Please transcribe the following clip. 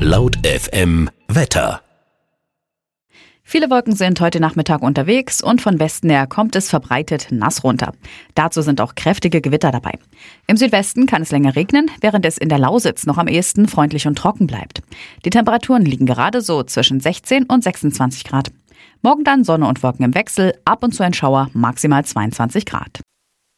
Laut FM Wetter. Viele Wolken sind heute Nachmittag unterwegs und von Westen her kommt es verbreitet nass runter. Dazu sind auch kräftige Gewitter dabei. Im Südwesten kann es länger regnen, während es in der Lausitz noch am ehesten freundlich und trocken bleibt. Die Temperaturen liegen gerade so zwischen 16 und 26 Grad. Morgen dann Sonne und Wolken im Wechsel, ab und zu ein Schauer, maximal 22 Grad.